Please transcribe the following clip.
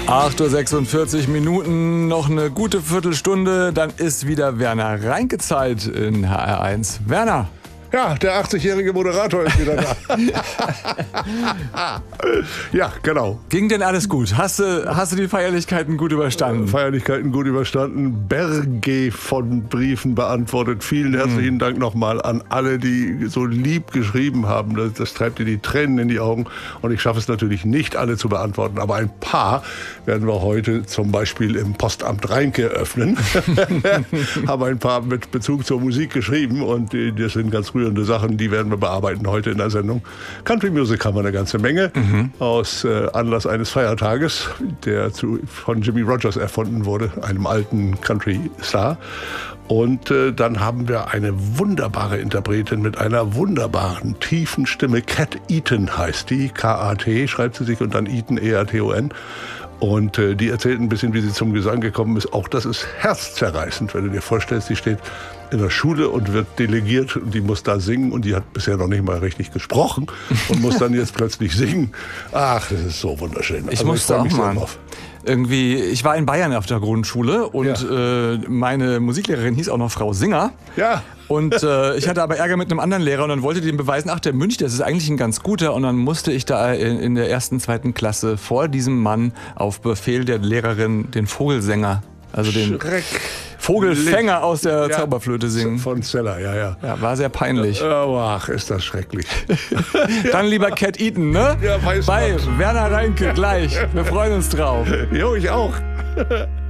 8:46 noch eine gute Viertelstunde, dann ist wieder Werner Reinke Zeit in HR1. Werner! Ja, der 80-jährige Moderator ist wieder da. Ja, genau. Ging denn alles gut? Hast du die Feierlichkeiten gut überstanden? Feierlichkeiten gut überstanden. Berge von Briefen beantwortet. Vielen herzlichen Dank nochmal an alle, die so lieb geschrieben haben. Das treibt dir die Tränen in die Augen. Und ich schaffe es natürlich nicht, alle zu beantworten. Aber ein paar werden wir heute zum Beispiel im Postamt Reinke öffnen. Haben ein paar mit Bezug zur Musik geschrieben. Und das sind ganz rührende Sachen, die werden wir bearbeiten heute in der Sendung. Country Music haben wir eine ganze Menge aus Anlass eines Feiertages, der von Jimmy Rogers erfunden wurde, einem alten Country-Star. Und dann haben wir eine wunderbare Interpretin mit einer wunderbaren, tiefen Stimme. Cat Eaton heißt die, K-A-T, schreibt sie sich, und dann Eaton, E-A-T-O-N. Und die erzählt ein bisschen, wie sie zum Gesang gekommen ist. Auch das ist herzzerreißend, wenn du dir vorstellst, die steht in der Schule und wird delegiert und die muss da singen und die hat bisher noch nicht mal richtig gesprochen und muss dann jetzt plötzlich singen. Ach, das ist so wunderschön. Ich musste auch mal. Ich war in Bayern auf der Grundschule und meine Musiklehrerin hieß auch noch Frau Singer. Ja. Und ich hatte aber Ärger mit einem anderen Lehrer und dann wollte dem beweisen, ach, der Münch, das ist eigentlich ein ganz guter. Und dann musste ich da in der 1., 2. Klasse vor diesem Mann auf Befehl der Lehrerin den Vogelsänger, also den Vogelfänger aus der Zauberflöte singen. Von Zeller, ja. Ja, war sehr peinlich. Ach, ist das schrecklich. Dann lieber Cat Eaton, ne? Ja, bei Werner Reinke gleich. Wir freuen uns drauf. Jo, ich auch.